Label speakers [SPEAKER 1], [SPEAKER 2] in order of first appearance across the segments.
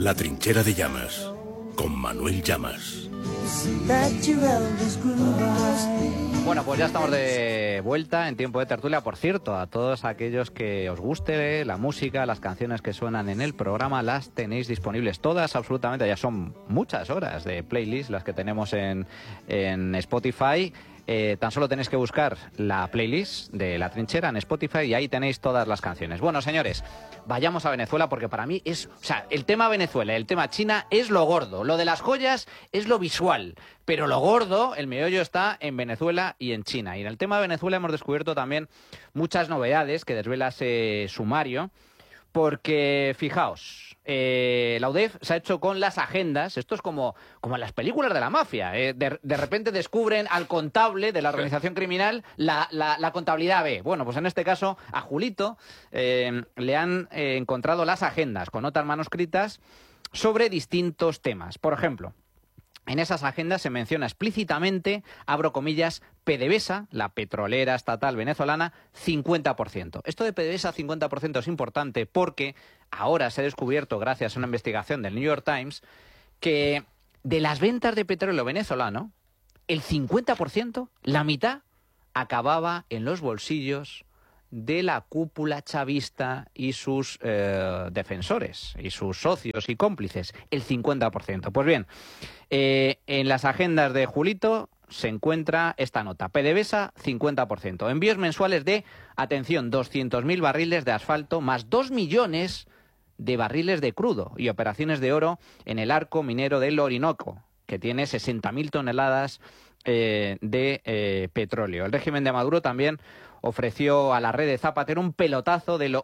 [SPEAKER 1] La trinchera de Llamas, con Manuel Llamas.
[SPEAKER 2] Bueno, pues ya estamos de vuelta en tiempo de tertulia. Por cierto, a todos aquellos que os guste la música, las canciones que suenan en el programa, las tenéis disponibles todas, absolutamente. Ya son muchas horas de playlist las que tenemos en Spotify. Tan solo tenéis que buscar la playlist de La Trinchera en Spotify y ahí tenéis todas las canciones. Bueno, señores, vayamos a Venezuela porque para mí es... O sea, el tema Venezuela, el tema China es lo gordo. Lo de las joyas es lo visual. Pero lo gordo, el meollo está en Venezuela y en China. Y en el tema de Venezuela hemos descubierto también muchas novedades que desvela ese sumario. Porque, fijaos, la UDEF se ha hecho con las agendas, esto es como en las películas de la mafia, de repente descubren al contable de la organización criminal la contabilidad B. Bueno, pues en este caso a Julito le han encontrado las agendas con notas manuscritas sobre distintos temas. Por ejemplo, en esas agendas se menciona explícitamente, abro comillas, PDVSA, la petrolera estatal venezolana, 50%. Esto de PDVSA 50% es importante porque ahora se ha descubierto, gracias a una investigación del New York Times, que de las ventas de petróleo venezolano, el 50%, la mitad, acababa en los bolsillos de la cúpula chavista y sus defensores, y sus socios y cómplices, el 50%. Pues bien, en las agendas de Julito se encuentra esta nota, PDVSA 50%, envíos mensuales de, atención, 200.000 barriles de asfalto más 2 millones de barriles de crudo y operaciones de oro en el arco minero del Orinoco, que tiene 60.000 toneladas de petróleo. El régimen de Maduro también ofreció a la red de Zapatero un pelotazo del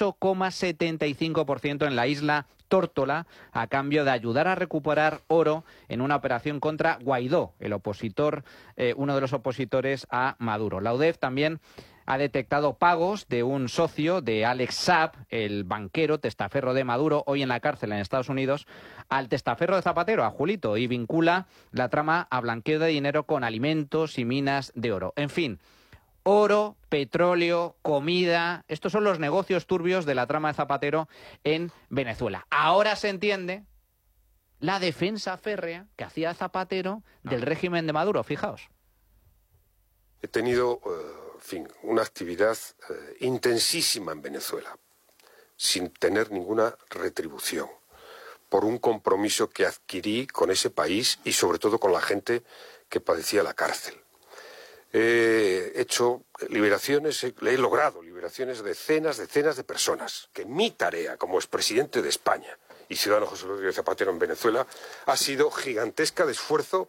[SPEAKER 2] 8,75% en la isla Tórtola a cambio de ayudar a recuperar oro en una operación contra Guaidó, el opositor, uno de los opositores a Maduro. La UDEF también ha detectado pagos de un socio de Alex Saab, el banquero testaferro de Maduro, hoy en la cárcel en Estados Unidos, al testaferro de Zapatero, a Julito, y vincula la trama a blanqueo de dinero con alimentos y minas de oro. En fin, oro, petróleo, comida, estos son los negocios turbios de la trama de Zapatero en Venezuela. Ahora se entiende la defensa férrea que hacía Zapatero del régimen de Maduro, fijaos.
[SPEAKER 3] He tenido, en fin, una actividad intensísima en Venezuela, sin tener ninguna retribución, por un compromiso que adquirí con ese país y sobre todo con la gente que padecía la cárcel. He hecho liberaciones, he logrado liberaciones de decenas de personas, que mi tarea como expresidente de España y ciudadano José Rodríguez Zapatero en Venezuela ha sido gigantesca de esfuerzo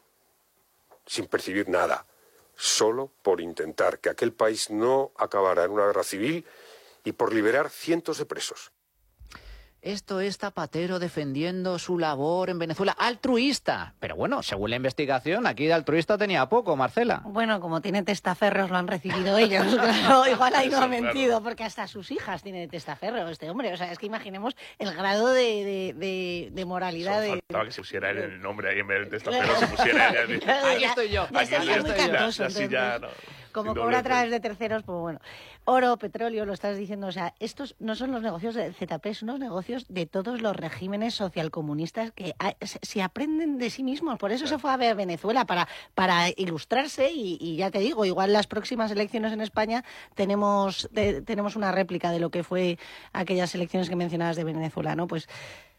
[SPEAKER 3] sin percibir nada, solo por intentar que aquel país no acabara en una guerra civil y por liberar cientos de presos.
[SPEAKER 2] Esto es Zapatero defendiendo su labor en Venezuela, altruista. Pero bueno, según la investigación, aquí de altruista tenía poco, Marcela.
[SPEAKER 4] Bueno, como tiene testaferros, lo han recibido ellos. Claro, igual ahí no ha mentido, claro, porque hasta sus hijas tienen testaferros este hombre. O sea, es que imaginemos el grado de moralidad.
[SPEAKER 5] Solo faltaba que se pusiera él el nombre ahí en vez del testaferro, se pusiera él.
[SPEAKER 2] Aquí estoy yo.
[SPEAKER 4] Ya sería muy cantoso,
[SPEAKER 5] así ya, no.
[SPEAKER 4] Como cobra a través de terceros, pues bueno. Oro, petróleo, lo estás diciendo, o sea, estos no son los negocios del ZP, son los negocios de todos los regímenes socialcomunistas que se aprenden de sí mismos. Por eso se fue a ver Venezuela, para ilustrarse y ya te digo, igual las próximas elecciones en España tenemos una réplica de lo que fue aquellas elecciones que mencionabas de Venezuela, ¿no? Pues...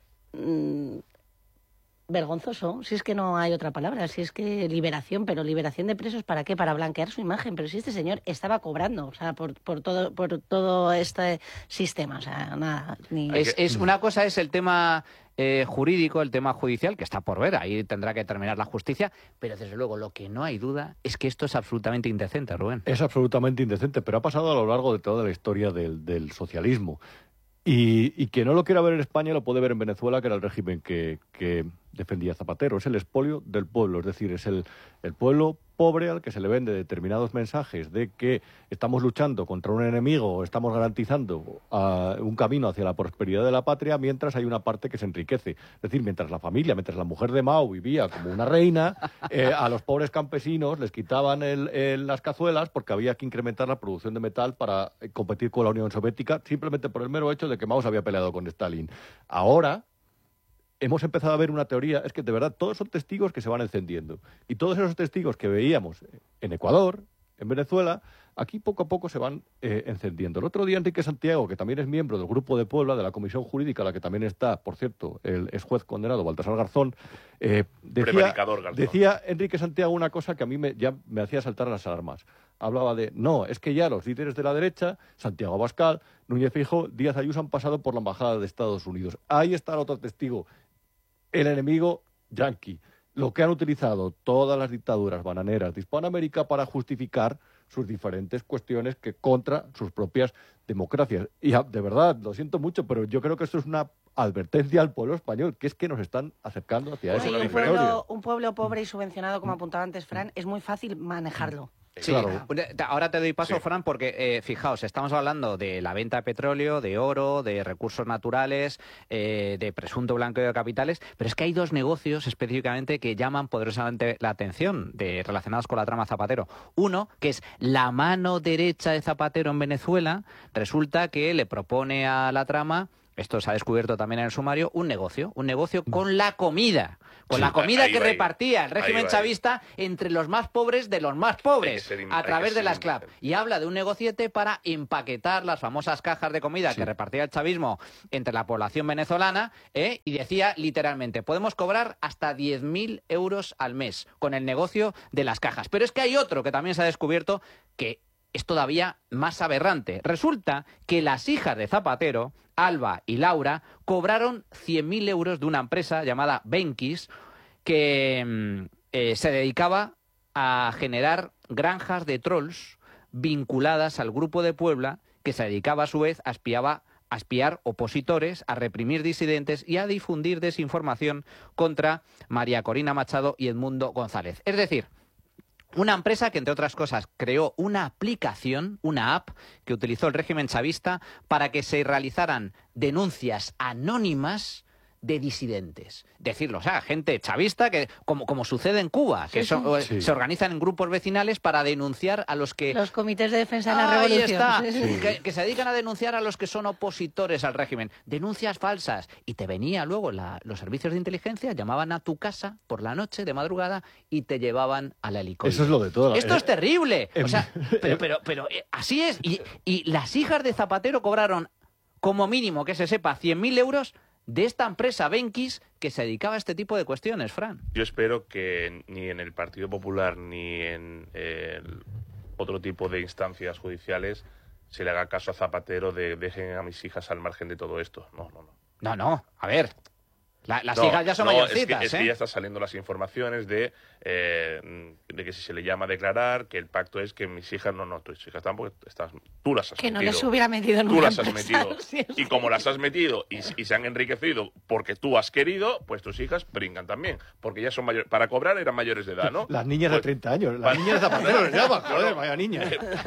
[SPEAKER 4] vergonzoso, si es que no hay otra palabra, si es que liberación, pero liberación de presos, ¿para qué? Para blanquear su imagen, pero si este señor estaba cobrando, o sea, por todo este sistema, o sea, nada.
[SPEAKER 2] Una cosa es el tema jurídico, el tema judicial, que está por ver, ahí tendrá que terminar la justicia, pero desde luego lo que no hay duda es que esto es absolutamente indecente, Rubén.
[SPEAKER 6] Es absolutamente indecente, pero ha pasado a lo largo de toda la historia del socialismo. Y quien no lo quiera ver en España lo puede ver en Venezuela, que era el régimen que defendía Zapatero. Es el expolio del pueblo, es decir, es el pueblo pobre al que se le vende determinados mensajes de que estamos luchando contra un enemigo o estamos garantizando un camino hacia la prosperidad de la patria, mientras hay una parte que se enriquece. Es decir, mientras la mujer de Mao vivía como una reina, a los pobres campesinos les quitaban las cazuelas porque había que incrementar la producción de metal para competir con la Unión Soviética, simplemente por el mero hecho de que Mao se había peleado con Stalin. Ahora hemos empezado a ver una teoría, es que de verdad todos son testigos que se van encendiendo. Y todos esos testigos que veíamos en Ecuador, en Venezuela, aquí poco a poco se van encendiendo. El otro día Enrique Santiago, que también es miembro del Grupo de Puebla, de la Comisión Jurídica, a la que también está, por cierto, el ex juez condenado Baltasar Garzón, decía Enrique Santiago una cosa que a mí ya me hacía saltar las alarmas. Hablaba de, no, es que ya los líderes de la derecha, Santiago Abascal, Núñez Feijóo, Díaz Ayuso, han pasado por la Embajada de Estados Unidos. Ahí está el otro testigo, el enemigo yanqui, lo que han utilizado todas las dictaduras bananeras de Hispanoamérica para justificar sus diferentes cuestiones que contra sus propias democracias. Y de verdad, lo siento mucho, pero yo creo que esto es una advertencia al pueblo español, que es que nos están acercando hacia eso.
[SPEAKER 4] Un pueblo pobre y subvencionado, como apuntaba antes Fran, es muy fácil manejarlo.
[SPEAKER 2] Sí,
[SPEAKER 6] claro.
[SPEAKER 2] Ahora te doy paso, Fran, porque fijaos, estamos hablando de la venta de petróleo, de oro, de recursos naturales, de presunto blanqueo de capitales, pero es que hay dos negocios específicamente que llaman poderosamente la atención relacionados con la trama Zapatero. Uno, que es la mano derecha de Zapatero en Venezuela, resulta que le propone a la trama, esto se ha descubierto también en el sumario, un negocio con la comida. Con la comida que repartía el régimen chavista entre los más pobres de los más pobres, a través de las CLAP. Y habla de un negociete para empaquetar las famosas cajas de comida que repartía el chavismo entre la población venezolana, y decía literalmente, podemos cobrar hasta 10.000 euros al mes con el negocio de las cajas. Pero es que hay otro que también se ha descubierto que es todavía más aberrante. Resulta que las hijas de Zapatero, Alba y Laura, cobraron 100.000 euros de una empresa llamada Benquis que se dedicaba a generar granjas de trolls vinculadas al Grupo de Puebla, que se dedicaba a su vez a espiar opositores, a reprimir disidentes y a difundir desinformación contra María Corina Machado y Edmundo González. Es decir, una empresa que, entre otras cosas, creó una aplicación, una app, que utilizó el régimen chavista para que se realizaran denuncias anónimas de disidentes. Decirlo, o sea, gente chavista que, como sucede en Cuba, que se organizan en grupos vecinales para denunciar a los que...
[SPEAKER 4] Los comités de defensa de la revolución.
[SPEAKER 2] Ahí está, que se dedican a denunciar a los que son opositores al régimen. Denuncias falsas. Y te venía luego los servicios de inteligencia, llamaban a tu casa por la noche, de madrugada, y te llevaban al helicóptero.
[SPEAKER 6] Eso es lo de todo.
[SPEAKER 2] Esto es terrible. O sea, pero así es. Y las hijas de Zapatero cobraron, como mínimo, que se sepa, 100.000 euros de esta empresa Benquis que se dedicaba a este tipo de cuestiones, Fran.
[SPEAKER 5] Yo espero que ni en el Partido Popular ni en otro tipo de instancias judiciales se le haga caso a Zapatero de dejen a mis hijas al margen de todo esto.
[SPEAKER 2] No, a ver. Las hijas ya son mayorcitas,
[SPEAKER 5] es que ya están saliendo las informaciones de que si se le llama a declarar, que el pacto es que mis hijas, tus hijas tampoco, tú las has metido.
[SPEAKER 4] Que no les hubiera metido en
[SPEAKER 5] Tú
[SPEAKER 4] una
[SPEAKER 5] las has metido. Y como las has metido y se han enriquecido porque tú has querido, pues tus hijas brincan también. Porque ya son mayores. Para cobrar eran mayores de edad, ¿no?
[SPEAKER 6] Las niñas de 30 años. Las niñas de Zapatero les llaman. Joder, vaya niña.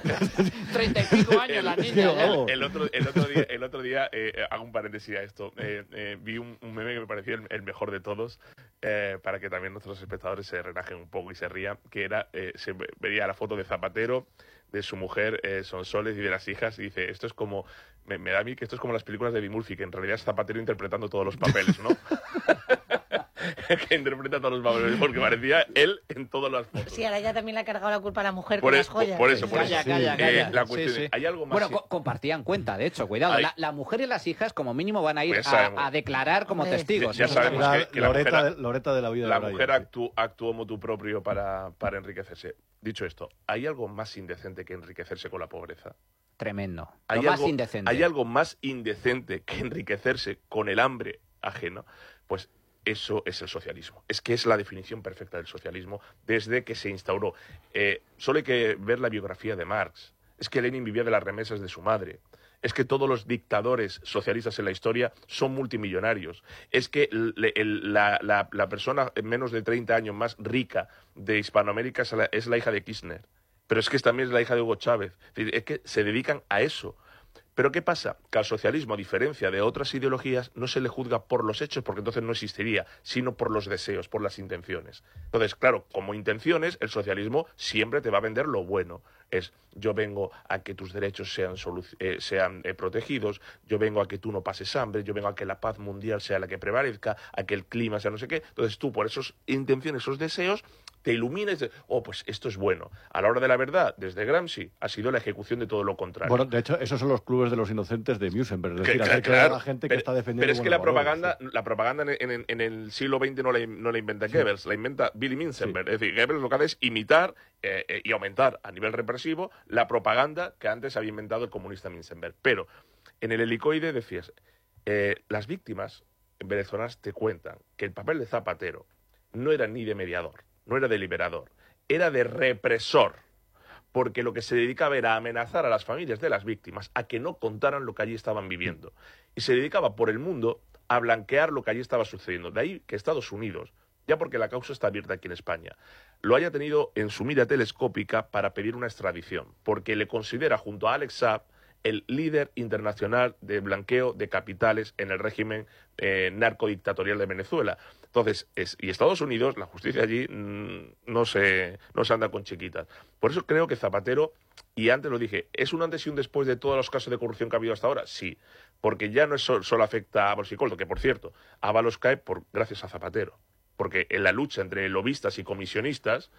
[SPEAKER 2] 30 y pico años las niñas.
[SPEAKER 5] El otro día hago un paréntesis a esto. Vi un meme que me pareció el mejor de todos, para que también nuestros espectadores se relajen un poco y se rían, que era, se veía la foto de Zapatero, de su mujer Sonsoles y de las hijas, y dice, esto es como, me da a mí que esto es como las películas de Eddie Murphy, que en realidad es Zapatero interpretando todos los papeles, ¿no? Que interpreta todos los papeles, porque parecía él en todas las fotos.
[SPEAKER 4] Sí, ahora ya también le ha cargado la culpa a la mujer con las joyas.
[SPEAKER 5] Por eso.
[SPEAKER 2] Calla.
[SPEAKER 5] La cuestión ¿hay algo más?
[SPEAKER 2] Bueno, compartían cuenta, de hecho, cuidado. La mujer y las hijas, como mínimo, van a ir a declarar como testigos.
[SPEAKER 5] Ya sabemos que
[SPEAKER 6] Loreta de la vida
[SPEAKER 5] la
[SPEAKER 6] de
[SPEAKER 5] mujer actuó motu propio para enriquecerse. Dicho esto, ¿hay algo más indecente que enriquecerse con la pobreza?
[SPEAKER 2] Tremendo.
[SPEAKER 5] Más indecente. ¿Hay algo más indecente que enriquecerse con el hambre ajeno? Pues eso es el socialismo. Es que es la definición perfecta del socialismo desde que se instauró. Solo hay que ver la biografía de Marx. Es que Lenin vivía de las remesas de su madre. Es que todos los dictadores socialistas en la historia son multimillonarios. Es que la persona en menos de 30 años más rica de Hispanoamérica es la hija de Kirchner. Pero es que también es la hija de Hugo Chávez. Es que se dedican a eso. Pero ¿qué pasa? Que al socialismo, a diferencia de otras ideologías, no se le juzga por los hechos, porque entonces no existiría, sino por los deseos, por las intenciones. Entonces, claro, como intenciones, el socialismo siempre te va a vender lo bueno. Es, yo vengo a que tus derechos sean protegidos, yo vengo a que tú no pases hambre, yo vengo a que la paz mundial sea la que prevalezca, a que el clima sea no sé qué. Entonces tú, por esas intenciones, esos deseos, te iluminas de, oh, pues esto es bueno. A la hora de la verdad, desde Gramsci, ha sido la ejecución de todo lo contrario.
[SPEAKER 6] Bueno, de hecho, esos son los clubes de los inocentes de Musenberg. Es decir,
[SPEAKER 5] claro,
[SPEAKER 6] la gente que está defendiendo.
[SPEAKER 5] Pero es que la
[SPEAKER 6] valores,
[SPEAKER 5] propaganda en el siglo XX no la inventa Goebbels, la inventa Billy Musenberg. Sí. Es decir, Goebbels lo que hace es imitar y aumentar a nivel represivo la propaganda que antes había inventado el comunista Musenberg. Pero en el helicoide decías, las víctimas venezolanas te cuentan que el papel de Zapatero no era ni de mediador, no era de liberador, era de represor, porque lo que se dedicaba era a amenazar a las familias de las víctimas, a que no contaran lo que allí estaban viviendo. Y se dedicaba por el mundo a blanquear lo que allí estaba sucediendo. De ahí que Estados Unidos, ya porque la causa está abierta aquí en España, lo haya tenido en su mira telescópica para pedir una extradición, porque le considera, junto a Alex Saab, el líder internacional de blanqueo de capitales en el régimen narcodictatorial de Venezuela. Entonces, y Estados Unidos, la justicia allí no se anda con chiquitas. Por eso creo que Zapatero, y antes lo dije, ¿es un antes y un después de todos los casos de corrupción que ha habido hasta ahora? Sí, porque ya no es solo afecta a Ábalos y Coldo, que por cierto, Ábalos cae gracias a Zapatero, porque en la lucha entre lobistas y comisionistas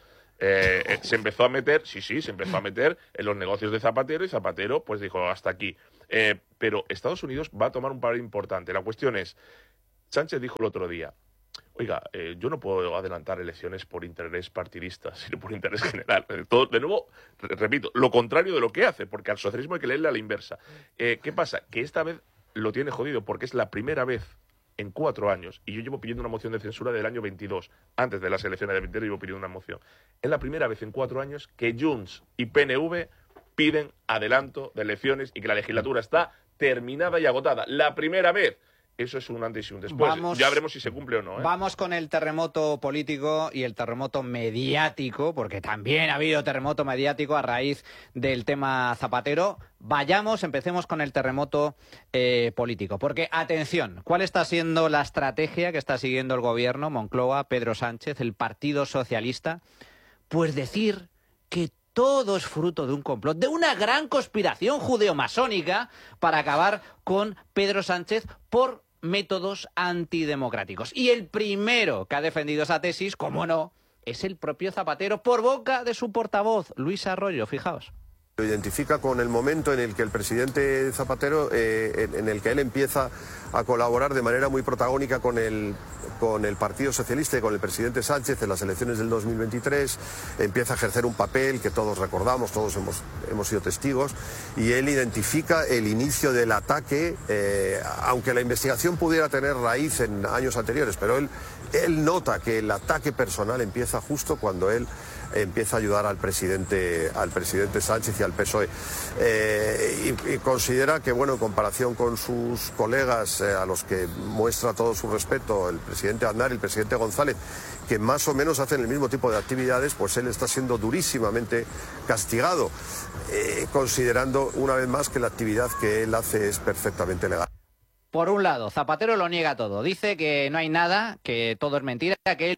[SPEAKER 5] se empezó a meter, se empezó a meter en los negocios de Zapatero, y Zapatero pues dijo hasta aquí. Pero Estados Unidos va a tomar un papel importante. La cuestión es, Sánchez dijo el otro día, oiga, yo no puedo adelantar elecciones por interés partidista, sino por interés general. Todo, de nuevo, repito, lo contrario de lo que hace, porque al socialismo hay que leerle a la inversa. ¿Qué pasa? Que esta vez lo tiene jodido, porque es la primera vez en 4 años, y yo llevo pidiendo una moción de censura del año 22, antes de las elecciones de 22 llevo pidiendo una moción. Es la primera vez en 4 años que Junts y PNV piden adelanto de elecciones y que la legislatura está terminada y agotada. La primera vez. Eso es un antes y un después. Ya veremos si se cumple o no.
[SPEAKER 2] Vamos con el terremoto político y el terremoto mediático, porque también ha habido terremoto mediático a raíz del tema Zapatero. Empecemos con el terremoto político. Porque, atención, ¿cuál está siendo la estrategia que está siguiendo el gobierno, Moncloa, Pedro Sánchez, el Partido Socialista? Pues decir que todo es fruto de un complot, de una gran conspiración judeomasónica para acabar con Pedro Sánchez por métodos antidemocráticos. Y el primero que ha defendido esa tesis, cómo no, es el propio Zapatero, por boca de su portavoz, Luis Arroyo, fijaos.
[SPEAKER 3] Lo identifica con el momento en el que el presidente Zapatero, en el que él empieza a colaborar de manera muy protagónica con el Partido Socialista y con el presidente Sánchez en las elecciones del 2023, empieza a ejercer un papel que todos recordamos, todos hemos sido testigos, y él identifica el inicio del ataque, aunque la investigación pudiera tener raíz en años anteriores, pero él nota que el ataque personal empieza justo cuando él empieza a ayudar al presidente Sánchez y al PSOE. Y considera que, bueno, en comparación con sus colegas, a los que muestra todo su respeto, el presidente Aznar y el presidente González, que más o menos hacen el mismo tipo de actividades, pues él está siendo durísimamente castigado, considerando una vez más que la actividad que él hace es perfectamente legal.
[SPEAKER 2] Por un lado, Zapatero lo niega todo. Dice que no hay nada, que todo es mentira, que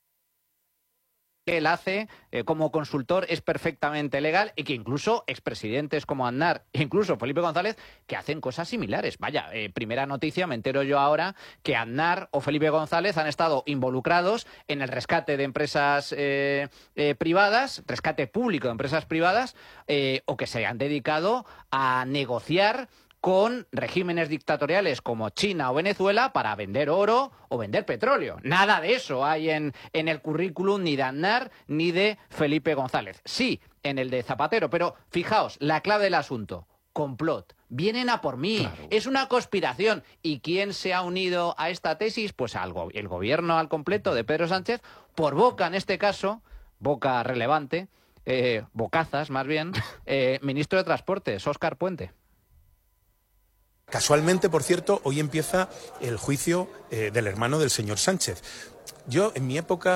[SPEAKER 2] él hace como consultor es perfectamente legal y que incluso expresidentes como Aznar, incluso Felipe González, que hacen cosas similares. Vaya, primera noticia, me entero yo ahora que Aznar o Felipe González han estado involucrados en el rescate de empresas privadas, rescate público de empresas privadas, o que se han dedicado a negociar con regímenes dictatoriales como China o Venezuela para vender oro o vender petróleo. Nada de eso hay en el currículum ni de Aznar ni de Felipe González. Sí, en el de Zapatero, pero fijaos, la clave del asunto, complot. Vienen a por mí, claro. Es una conspiración. ¿Y quién se ha unido a esta tesis? Pues el gobierno al completo de Pedro Sánchez, por boca en este caso, boca relevante, bocazas más bien, ministro de Transportes, Óscar Puente.
[SPEAKER 7] Casualmente, por cierto, hoy empieza el juicio del hermano del señor Sánchez. Yo, en mi época,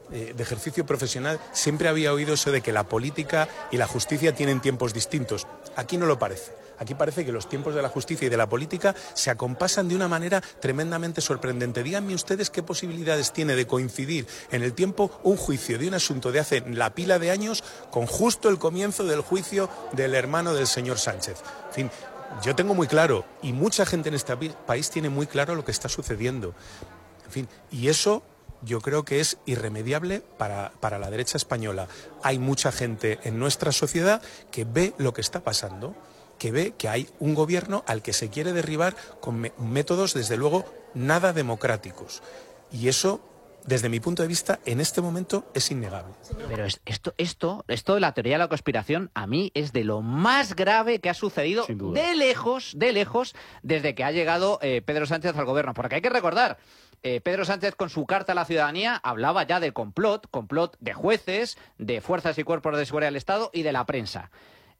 [SPEAKER 7] de ejercicio profesional siempre había oído eso de que la política y la justicia tienen tiempos distintos. Aquí no lo parece. Aquí parece que los tiempos de la justicia y de la política se acompasan de una manera tremendamente sorprendente. Díganme ustedes qué posibilidades tiene de coincidir en el tiempo un juicio de un asunto de hace la pila de años con justo el comienzo del juicio del hermano del señor Sánchez. En fin, yo tengo muy claro, y mucha gente en este país tiene muy claro lo que está sucediendo. En fin, y eso yo creo que es irremediable para la derecha española. Hay mucha gente en nuestra sociedad que ve lo que está pasando, que ve que hay un gobierno al que se quiere derribar con métodos, desde luego, nada democráticos. Y eso, desde mi punto de vista, en este momento es innegable.
[SPEAKER 2] Pero esto de la teoría de la conspiración, a mí es de lo más grave que ha sucedido de lejos, desde que ha llegado Pedro Sánchez al gobierno. Porque hay que recordar, Pedro Sánchez con su carta a la ciudadanía hablaba ya de complot de jueces, de fuerzas y cuerpos de seguridad del Estado y de la prensa.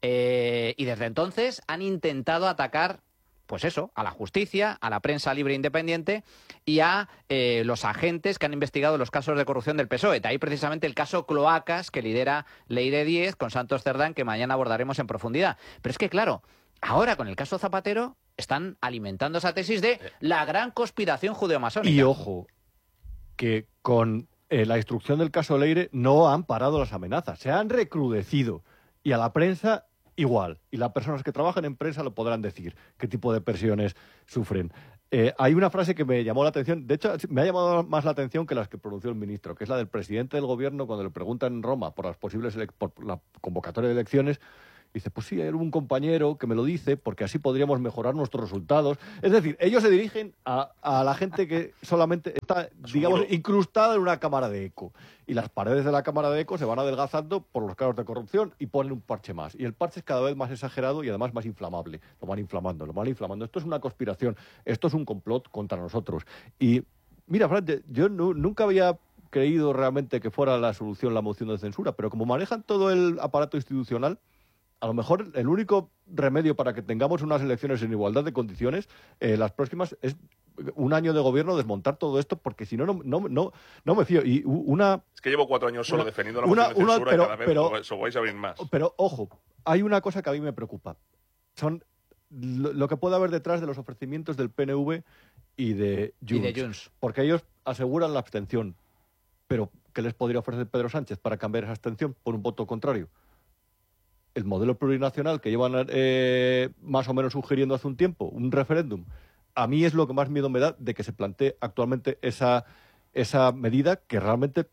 [SPEAKER 2] Y desde entonces han intentado atacar, pues eso, a la justicia, a la prensa libre e independiente y a los agentes que han investigado los casos de corrupción del PSOE. De ahí precisamente el caso Cloacas que lidera Leire Díez con Santos Cerdán, que mañana abordaremos en profundidad. Pero es que, claro, ahora con el caso Zapatero están alimentando esa tesis de la gran conspiración judeomasónica.
[SPEAKER 6] Y ojo, que con la instrucción del caso Leire no han parado las amenazas, se han recrudecido. Y a la prensa igual. Y las personas que trabajan en prensa lo podrán decir, qué tipo de presiones sufren. Hay una frase que me llamó la atención, de hecho me ha llamado más la atención que las que pronunció el ministro, que es la del presidente del gobierno cuando le preguntan en Roma por por la convocatoria de elecciones. Dice, pues sí, hay un compañero que me lo dice porque así podríamos mejorar nuestros resultados. Es decir, ellos se dirigen a la gente que solamente está, digamos, incrustada en una cámara de eco. Y las paredes de la cámara de eco se van adelgazando por los casos de corrupción y ponen un parche más. Y el parche es cada vez más exagerado y además más inflamable. Lo van inflamando. Esto es una conspiración, esto es un complot contra nosotros. Y mira, Fran, yo nunca había creído realmente que fuera la solución la moción de censura, pero como manejan todo el aparato institucional, a lo mejor el único remedio para que tengamos unas elecciones en igualdad de condiciones, las próximas, es un año de gobierno desmontar todo esto, porque si no me fío. Y
[SPEAKER 5] es que llevo 4 años solo defendiendo la moción de censura y cada vez eso vais a abrir más.
[SPEAKER 6] Pero ojo, hay una cosa que a mí me preocupa. Son lo que puede haber detrás de los ofrecimientos del PNV y de Junts. Porque ellos aseguran la abstención. Pero, ¿qué les podría ofrecer Pedro Sánchez para cambiar esa abstención por un voto contrario? El modelo plurinacional que llevan más o menos sugiriendo hace un tiempo, un referéndum. A mí es lo que más miedo me da de que se plantee actualmente esa medida que realmente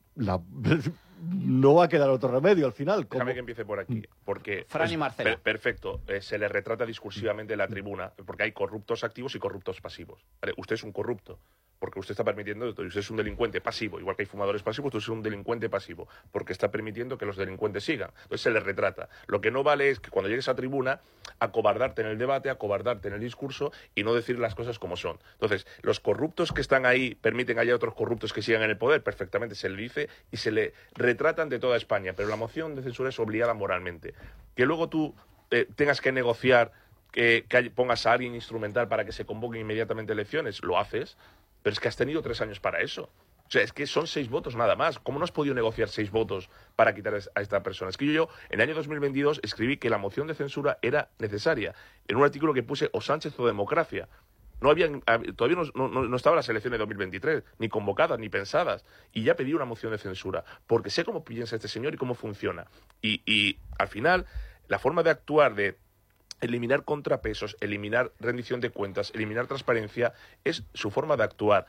[SPEAKER 6] no va a quedar otro remedio al final.
[SPEAKER 5] Déjame que empiece por aquí, porque
[SPEAKER 2] Fran y Marcela.
[SPEAKER 5] Perfecto, se le retrata discursivamente en la tribuna, porque hay corruptos activos y corruptos pasivos. Vale, usted es un corrupto, porque usted está permitiendo, usted es un delincuente pasivo, igual que hay fumadores pasivos, usted es un delincuente pasivo, porque está permitiendo que los delincuentes sigan. Entonces se le retrata. Lo que no vale es que cuando llegues a tribuna, acobardarte en el debate, acobardarte en el discurso y no decir las cosas como son. Entonces, los corruptos que están ahí permiten que haya otros corruptos que sigan en el poder, perfectamente se le dice y se le retratan de toda España, pero la moción de censura es obligada moralmente. Que luego tú tengas que negociar, que pongas a alguien instrumental para que se convoquen inmediatamente elecciones, lo haces, pero es que has tenido 3 años para eso. O sea, es que son 6 votos nada más. ¿Cómo no has podido negociar 6 votos para quitar a esta persona? Es que yo en el año 2022 escribí que la moción de censura era necesaria en un artículo que puse o Sánchez o democracia. Todavía no estaban las elecciones de 2023, ni convocadas, ni pensadas. Y ya pedí una moción de censura, porque sé cómo piensa este señor y cómo funciona. Y al final, la forma de actuar de eliminar contrapesos, eliminar rendición de cuentas, eliminar transparencia, es su forma de actuar.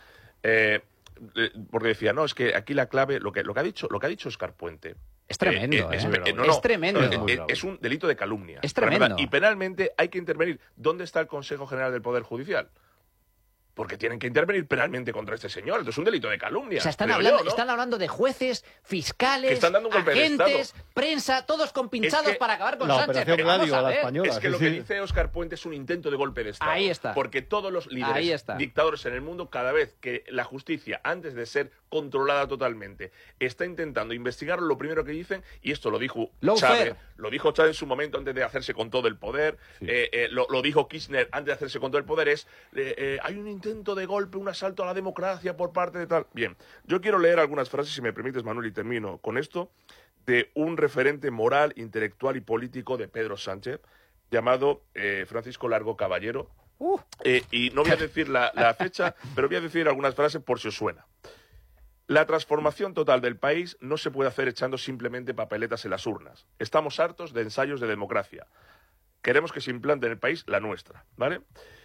[SPEAKER 5] Porque decía, no, es que aquí la clave, lo que ha dicho Óscar Puente.
[SPEAKER 2] Es tremendo,
[SPEAKER 5] es
[SPEAKER 2] tremendo.
[SPEAKER 5] Es un delito de calumnia.
[SPEAKER 2] Es tremendo.
[SPEAKER 5] Y penalmente hay que intervenir. ¿Dónde está el Consejo General del Poder Judicial? Porque tienen que intervenir penalmente contra este señor. Entonces es un delito de calumnia.
[SPEAKER 2] O sea, están hablando de jueces, fiscales,
[SPEAKER 5] están dando un golpe
[SPEAKER 2] agentes, prensa, todos compinchados para acabar con Sánchez.
[SPEAKER 6] Pero vamos a ver.
[SPEAKER 5] Es que lo que dice Óscar Puente es un intento de golpe de Estado.
[SPEAKER 2] Ahí está.
[SPEAKER 5] Porque todos los líderes dictadores en el mundo, cada vez que la justicia, antes de ser controlada totalmente, está intentando investigar, lo primero que dicen, y esto lo dijo Chávez, en su momento antes de hacerse con todo el poder, lo dijo Kirchner antes de hacerse con todo el poder, es hay un intento de golpe, un asalto a la democracia por parte de tal. Bien, yo quiero leer algunas frases, si me permites, Manuel, y termino con esto, de un referente moral, intelectual y político de Pedro Sánchez, llamado Francisco Largo Caballero. Y no voy a decir la fecha, pero voy a decir algunas frases por si os suena. La transformación total del país no se puede hacer echando simplemente papeletas en las urnas. Estamos hartos de ensayos de democracia. Queremos que se implante en el país la nuestra, ¿vale?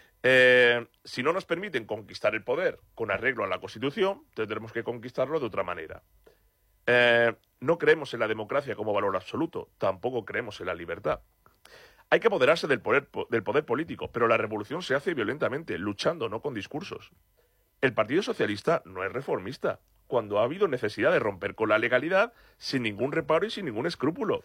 [SPEAKER 5] Si no nos permiten conquistar el poder con arreglo a la Constitución, tendremos que conquistarlo de otra manera. No creemos en la democracia como valor absoluto, tampoco creemos en la libertad. Hay que apoderarse del poder político, pero la revolución se hace violentamente, luchando, no con discursos. El Partido Socialista no es reformista, cuando ha habido necesidad de romper con la legalidad sin ningún reparo y sin ningún escrúpulo.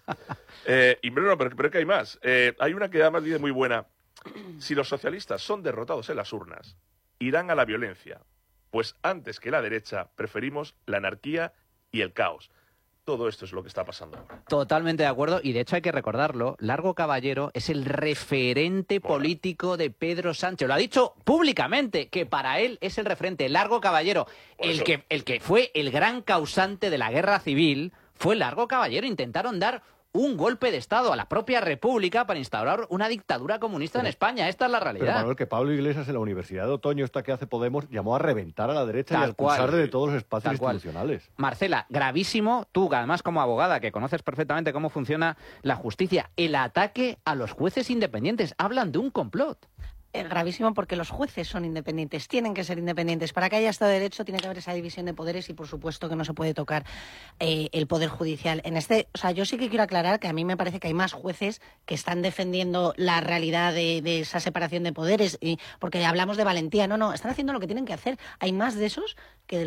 [SPEAKER 5] Pero es que hay más. Hay una que además dice muy buena. Si los socialistas son derrotados en las urnas, irán a la violencia, pues antes que la derecha preferimos la anarquía y el caos. Todo esto es lo que está pasando ahora.
[SPEAKER 2] Totalmente de acuerdo, y de hecho hay que recordarlo, Largo Caballero es el referente político de Pedro Sánchez. Lo ha dicho públicamente, que para él es el referente. Largo Caballero, el que fue el gran causante de la guerra civil, fue Largo Caballero. Intentaron dar un golpe de Estado a la propia República para instaurar una dictadura comunista en España. Esta es la realidad.
[SPEAKER 6] Pero, Manuel, que Pablo Iglesias en la Universidad de Otoño, esta que hace Podemos, llamó a reventar a la derecha y a expulsarle de todos los espacios institucionales.
[SPEAKER 2] Marcela, gravísimo, tú además como abogada que conoces perfectamente cómo funciona la justicia, el ataque a los jueces independientes. Hablan de un complot.
[SPEAKER 4] Gravísimo, porque los jueces son independientes, tienen que ser independientes. Para que haya Estado de Derecho tiene que haber esa división de poderes y por supuesto que no se puede tocar el Poder Judicial. Yo sí que quiero aclarar que a mí me parece que hay más jueces que están defendiendo la realidad de esa separación de poderes, porque hablamos de valentía. No, están haciendo lo que tienen que hacer. Hay más de esos que de